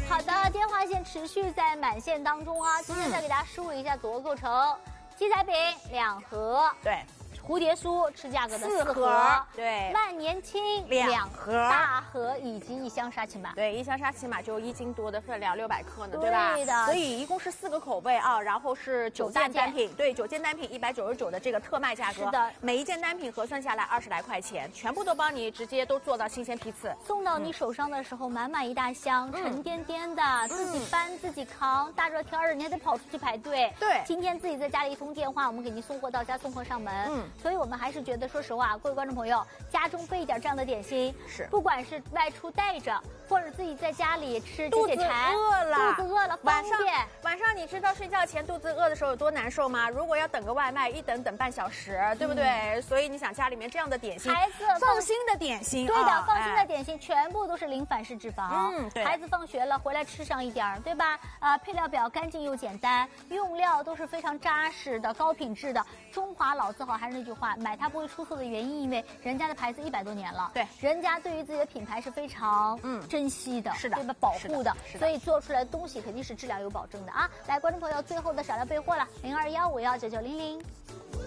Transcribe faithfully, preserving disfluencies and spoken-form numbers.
好的，电话线持续在满线当中啊。今天再给大家梳理一下组合构成：七彩饼两盒， 对。 蝴蝶酥吃价格的四盒， 盒对， 万年青两盒， 大盒以及一箱沙琪玛， 对，一箱沙琪玛就一斤多的分量，六百克呢， 对, 对吧？ 对的， 所以一共是四个口味啊，然后是九件单品，对，九件单品一百九十九的这个特卖价格， 是的， 每一件单品核算下来二十来块钱，全部都帮你直接都做到新鲜批次， 送到你手上的时候，满满一大箱，嗯、沉甸甸的，嗯、自己搬自己扛，大热天的你还得跑出去排队， 对， 今天自己在家里一通电话，我们给您送货到家，送货上门，嗯，所以我们还是觉得。 说实话，各位观众朋友，家中备一点这样的点心， 是不管是外出带着，或者自己在家里吃解解馋， 饿了， 肚子饿了， 晚上晚上你知道睡觉前肚子饿的时候有多难受吗？如果要等个外卖，一等等半小时，对不对？嗯、所以你想家里面这样的点心， 孩子放心的点心， 对的， 哦、 放心的点心、哎、全部都是零反式脂肪， 嗯，对。 孩子放学了回来吃上一点，对吧？啊、呃，配料表干净又简单，用料都是非常扎实的、高品质的。中华老字号，还是那句话，买它不会出错的原因，因为人家的牌子一百多年了， 对， 人家对于自己的品牌是非常嗯珍惜的， 是的， 对吧？保护的， 是的， 所以做出来的东西肯定是质量有保证的啊！来，观众朋友，最后的少量备货了，零二幺五幺九九零零。